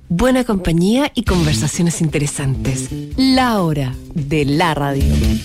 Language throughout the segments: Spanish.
buena compañía y conversaciones interesantes. La hora de la radio.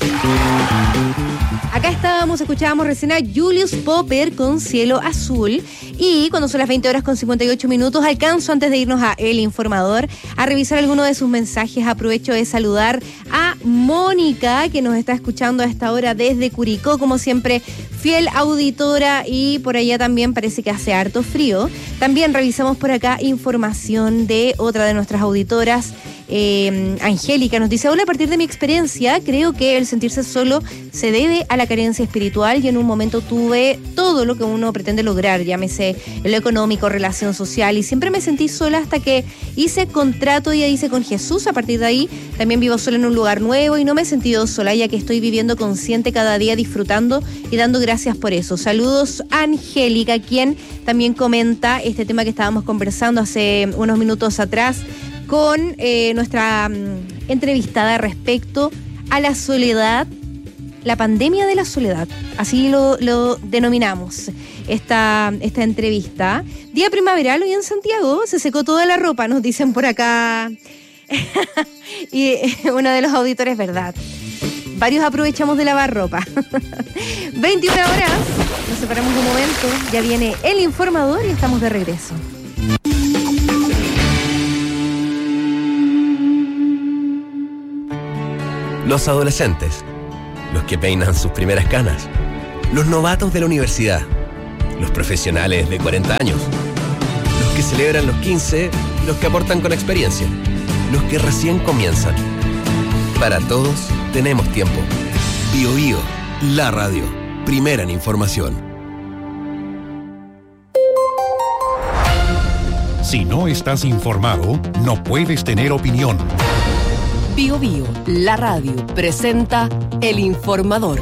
Acá escuchábamos recién a Julius Popper con Cielo Azul. Y cuando son las 20:58, alcanzo, antes de irnos a El Informador, a revisar alguno de sus mensajes. Aprovecho de saludar a Mónica, que nos está escuchando a esta hora desde Curicó, como siempre, fiel auditora, y por allá también parece que hace harto frío. También revisamos por acá información de otra de nuestras auditoras, Angélica, nos dice: hola, a partir de mi experiencia, creo que el sentirse solo se debe a la carencia espiritual, y en un momento tuve todo lo que uno pretende lograr, llámese en lo económico, relación social, y siempre me sentí sola hasta que hice contrato y hice con Jesús. A partir de ahí también vivo sola en un lugar nuevo y no me he sentido sola, ya que estoy viviendo consciente cada día, disfrutando y dando gracias por eso. Saludos, Angélica, quien también comenta este tema que estábamos conversando hace unos minutos atrás con nuestra entrevistada respecto a la soledad, la pandemia de la soledad, así lo denominamos esta entrevista. Día primaveral hoy en Santiago, se secó toda la ropa, nos dicen por acá. Y uno de los auditores, verdad, varios aprovechamos de lavar ropa. 21 horas, nos separamos un momento, ya viene El Informador y estamos de regreso. Los adolescentes, los que peinan sus primeras canas, los novatos de la universidad, los profesionales de 40 años, los que celebran los 15, los que aportan con experiencia, los que recién comienzan. Para todos tenemos tiempo. Bío Bío, la radio, primera en información. Si no estás informado, no puedes tener opinión. Bío Bío, la radio, presenta El Informador.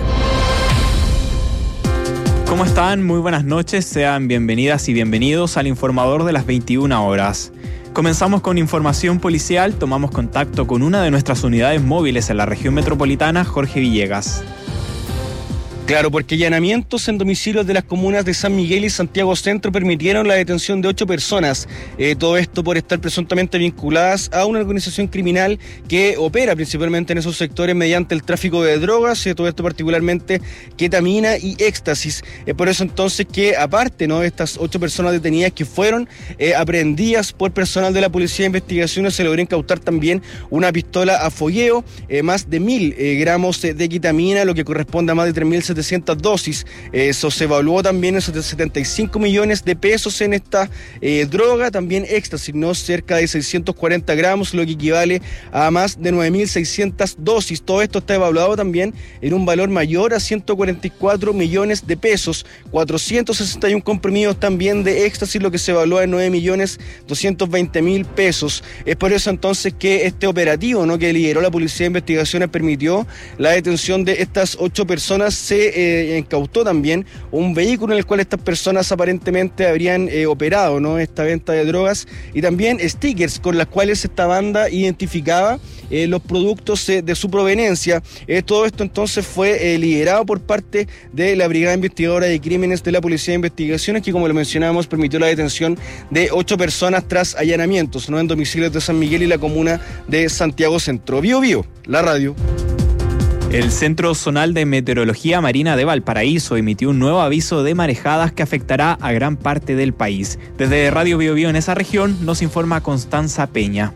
¿Cómo están? Muy buenas noches, sean bienvenidas y bienvenidos al Informador de las 21 horas. Comenzamos con información policial, tomamos contacto con una de nuestras unidades móviles en la región metropolitana, Jorge Villegas. Claro, porque allanamientos en domicilios de las comunas de San Miguel y Santiago Centro permitieron la detención de 8 personas. Todo esto por estar presuntamente vinculadas a una organización criminal que opera principalmente en esos sectores mediante el tráfico de drogas, todo esto particularmente ketamina y éxtasis. Por eso entonces que aparte, ¿no?, estas 8 personas detenidas que fueron aprehendidas por personal de la Policía de Investigaciones, se logró incautar también una pistola a fogueo, más de 1.000 gramos de ketamina, lo que corresponde a más de 3.700 dosis. Eso se evaluó también en 75 millones de pesos en esta droga. También éxtasis, ¿no?, cerca de 640 gramos, lo que equivale a más de 9.600 dosis. Todo esto está evaluado también en un valor mayor a 144 millones de pesos. 461 comprimidos también de éxtasis, lo que se evalúa en 9.220.000 pesos. Es por eso entonces que este operativo, ¿no?, que lideró la Policía de Investigaciones permitió la detención de estas 8 personas. Se incautó también un vehículo en el cual estas personas aparentemente habrían operado, ¿no?, esta venta de drogas, y también stickers con las cuales esta banda identificaba los productos de su proveniencia. Todo esto entonces fue liderado por parte de la Brigada Investigadora de Crímenes de la Policía de Investigaciones, que, como lo mencionábamos, permitió la detención de 8 personas tras allanamientos, ¿no?, en domicilios de San Miguel y la comuna de Santiago Centro. Bío Bío, la radio. El Centro Zonal de Meteorología Marina de Valparaíso emitió un nuevo aviso de marejadas que afectará a gran parte del país. Desde Radio Bío Bío en esa región nos informa Constanza Peña.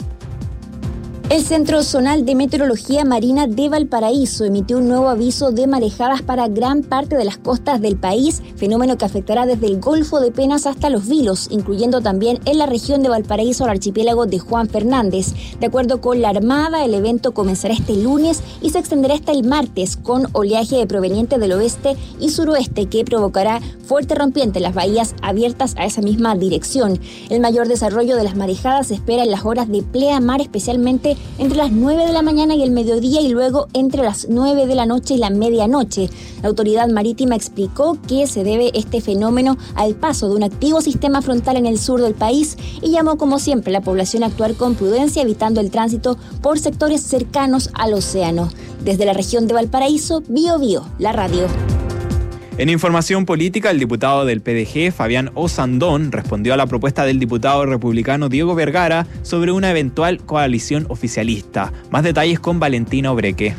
El Centro Zonal de Meteorología Marina de Valparaíso emitió un nuevo aviso de marejadas para gran parte de las costas del país, fenómeno que afectará desde el Golfo de Penas hasta Los Vilos, incluyendo también en la región de Valparaíso al archipiélago de Juan Fernández. De acuerdo con la Armada, el evento comenzará este lunes y se extenderá hasta el martes, con oleaje proveniente del oeste y suroeste que provocará fuerte rompiente en las bahías abiertas a esa misma dirección. El mayor desarrollo de las marejadas se espera en las horas de pleamar, especialmente entre las 9 de la mañana y el mediodía, y luego entre las 9 de la noche y la medianoche. La autoridad marítima explicó que se debe este fenómeno al paso de un activo sistema frontal en el sur del país y llamó, como siempre, a la población a actuar con prudencia, evitando el tránsito por sectores cercanos al océano. Desde la región de Valparaíso, Bío Bío, la radio. En información política, el diputado del PDG, Fabián Osandón, respondió a la propuesta del diputado republicano Diego Vergara sobre una eventual coalición oficialista. Más detalles con Valentina Obreque.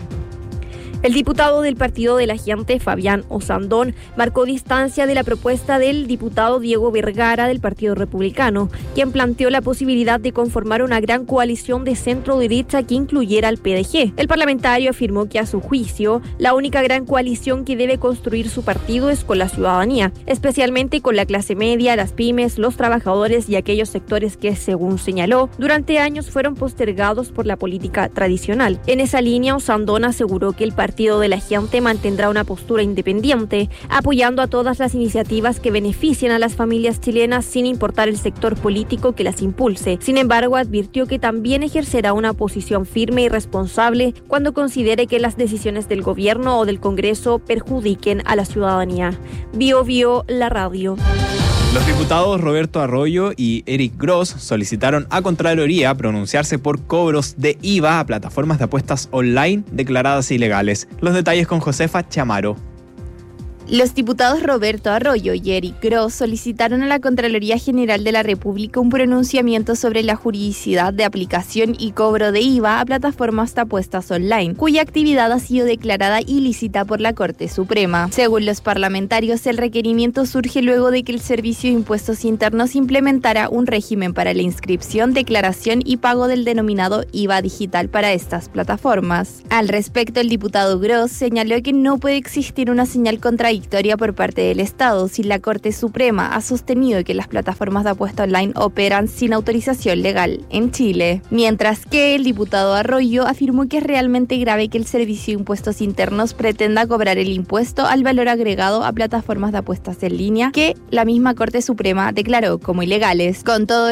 El diputado del Partido de la Gente, Fabián Osandón, marcó distancia de la propuesta del diputado Diego Vergara del Partido Republicano, quien planteó la posibilidad de conformar una gran coalición de centro-derecha que incluyera al PDG. El parlamentario afirmó que, a su juicio, la única gran coalición que debe construir su partido es con la ciudadanía, especialmente con la clase media, las pymes, los trabajadores y aquellos sectores que, según señaló, durante años fueron postergados por la política tradicional. En esa línea, Osandón aseguró que el Partido de la Gente mantendrá una postura independiente, apoyando a todas las iniciativas que beneficien a las familias chilenas sin importar el sector político que las impulse. Sin embargo, advirtió que también ejercerá una posición firme y responsable cuando considere que las decisiones del gobierno o del Congreso perjudiquen a la ciudadanía. Bio, la radio. Los diputados Roberto Arroyo y Eric Gross solicitaron a Contraloría pronunciarse por cobros de IVA a plataformas de apuestas online declaradas ilegales. Los detalles con Josefa Chamaro. Los diputados Roberto Arroyo y Eric Gross solicitaron a la Contraloría General de la República un pronunciamiento sobre la juridicidad de aplicación y cobro de IVA a plataformas de apuestas online, cuya actividad ha sido declarada ilícita por la Corte Suprema. Según los parlamentarios, el requerimiento surge luego de que el Servicio de Impuestos Internos implementara un régimen para la inscripción, declaración y pago del denominado IVA digital para estas plataformas. Al respecto, el diputado Gross señaló que no puede existir una señal contradictoria por parte del Estado si la Corte Suprema ha sostenido que las plataformas de apuesta online operan sin autorización legal en Chile. Mientras que el diputado Arroyo afirmó que es realmente grave que el Servicio de Impuestos Internos pretenda cobrar el impuesto al valor agregado a plataformas de apuestas en línea que la misma Corte Suprema declaró como ilegales. Con todo